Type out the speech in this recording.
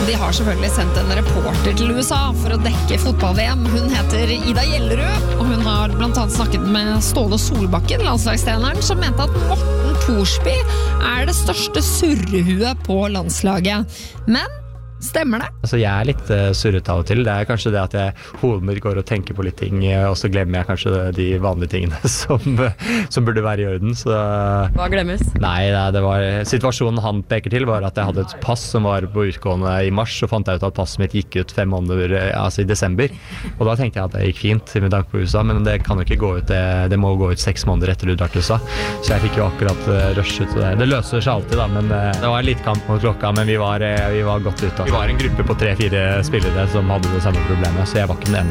de har selvfølgelig sendt en reporter til USA for å dekke fotball-VM. Hun heter Ida Gjellerud, og hun har blant annet snakket med Ståle Solbakken, landslagstreneren, som mente at Morten Thorsby det største surrehuet på landslaget. Men stemmer det? Altså jeg litt surret av og til. Det kanskje det at hodet mitt går og tenker på litt ting, og så glemmer jeg kanskje de vanlige tingene som burde være i orden. Så hva glemmes? Nei, det var situasjonen han peker til var at jeg hadde et pass som var på utgående i mars, så fant jeg ut at passet mitt gikk ut 5 måneder, altså i desember. Og da tenkte jeg at det gikk fint med tanke på USA, men det kan jo ikke gå ut, det må gå ut 6 måneder etter du drar til USA. Så jeg fikk jo akkurat rushet. Det løser seg alltid da, men det var litt kamp mot klokka, men vi var godt ute. Vi var en gruppe på 3-4 spillere som hadde det samme problemet, så jeg var ikke den ene.